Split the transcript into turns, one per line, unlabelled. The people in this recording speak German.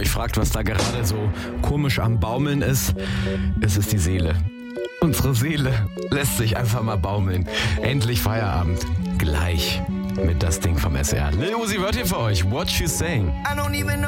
euch fragt, was da gerade so komisch am Baumeln ist, es ist die Seele. Unsere Seele lässt sich einfach mal baumeln. Endlich Feierabend. Gleich mit das Ding vom SR. Lil Uzi Vert hier für euch. What you saying?
I don't even know